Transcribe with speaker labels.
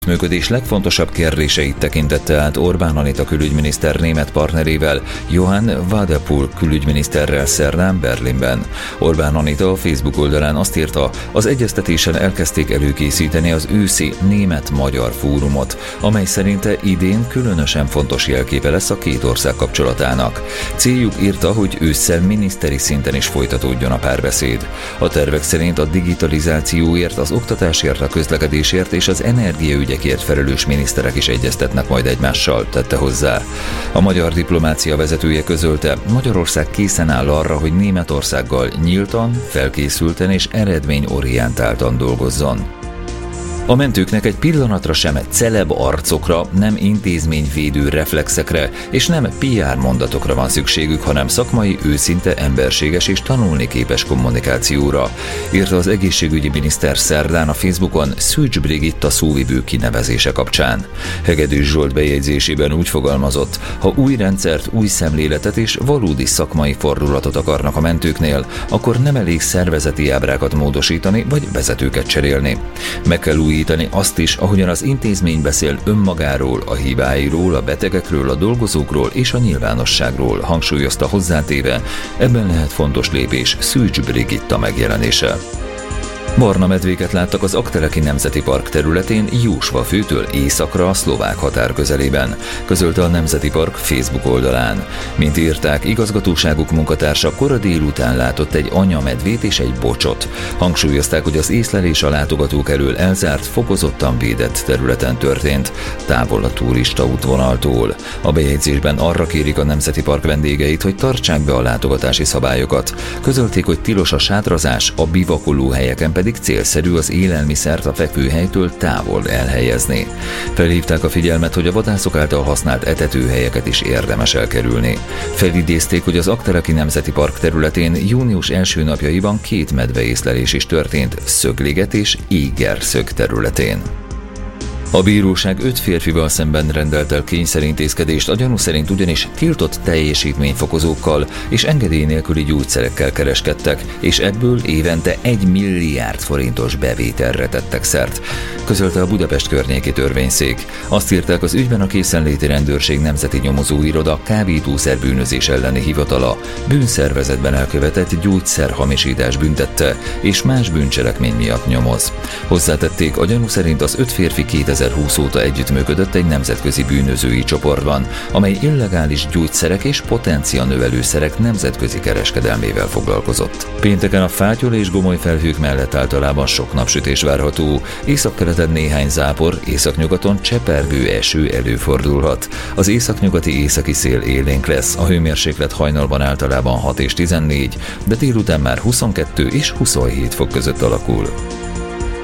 Speaker 1: Működés legfontosabb kérdéseit tekintette át Orbán Anita külügyminiszter német partnerével, Johann Wadephul külügyminiszterrel szerdán Berlinben. Orbán Anita a Facebook oldalán azt írta, az egyeztetésen elkezdték előkészíteni az őszi német-magyar fórumot, amely szerinte idén különösen fontos jelképe lesz a két ország kapcsolatának. Céljuk, írta, hogy ősszel miniszteri szinten is folytatódjon a párbeszéd. A tervek szerint a digitalizációért, az oktatásért, a közlekedésért és az energiaügyekért felelős miniszterek is egyeztetnek majd egymással, tette hozzá. A magyar diplomácia vezetője közölte, Magyarország készen áll arra, hogy Németországgal nyíltan, felkészülten és eredményorientáltan dolgozzon. A mentőknek egy pillanatra sem celeb arcokra, nem intézményvédő reflexekre és nem PR mondatokra van szükségük, hanem szakmai, őszinte, emberséges és tanulni képes kommunikációra, írta az egészségügyi miniszter szerdán a Facebookon Szűcs Brigitta szóvivő kinevezése kapcsán. Hegedűs Zsolt bejegyzésében úgy fogalmazott, ha új rendszert, új szemléletet és valódi szakmai fordulatot akarnak a mentőknél, akkor nem elég szervezeti ábrákat módosítani vagy vezetőket cserélni. Meg kell újítani azt is, ahogyan az intézmény beszél önmagáról, a hibáiról, a betegekről, a dolgozókról és a nyilvánosságról, hangsúlyozta hozzátéve, ebben lehet fontos lépés Szűcs Brigitta megjelenése. Barna medvéket láttak az Aggteleki Nemzeti Park területén Jósvafőtől északra a szlovák határ közelében, közölte a Nemzeti Park Facebook oldalán. Mint írták, igazgatóságuk munkatársa kora délután látott egy anyamedvét és egy bocsot. Hangsúlyozták, hogy az észlelés a látogatók elől elzárt, fokozottan védett területen történt, távol a turista útvonaltól. A bejegyzésben arra kérik a Nemzeti Park vendégeit, hogy tartsák be a látogatási szabályokat. Közölték, hogy tilos a sátrazás, a bivakoló helyeken pedig célszerű az élelmiszert a fekvőhelytől távol elhelyezni. Felhívták a figyelmet, hogy a vadászok által használt etetőhelyeket is érdemes elkerülni. Felidézték, hogy az Aggteleki Nemzeti Park területén június első napjaiban 2 medveészlelés is történt Szögliget és Égerszög területén. A bíróság 5 férfival szemben rendelt el kényszerintézkedést, a gyanú szerint ugyanis tiltott teljesítményfokozókkal és engedély nélküli gyógyszerekkel kereskedtek, és ebből évente 1 milliárd forintos bevételre tettek szert, közölte a Budapest környéki törvényszék. Azt írták, az ügyben a Készenléti Rendőrség Nemzeti Nyomozóiroda kábítószerbűnözés elleni hivatala bűnszervezetben elkövetett gyógyszerhamisítás büntette, és más bűncselekmény miatt nyomoz. Hozzátették, a gyanú szerint az 5 férfi 2020 óta együttműködött egy nemzetközi bűnözői csoportban, amely illegális gyógyszerek és potencianövelőszerek nemzetközi kereskedelmével foglalkozott. Pénteken a fátyol és gomoly felhők mellett általában sok napsütés várható, északkeleten néhány zápor, északnyugaton csepergő eső előfordulhat. Az északnyugati északi szél élénk lesz, a hőmérséklet hajnalban általában 6 és 14, de délután már 22 és 27 fok között alakul.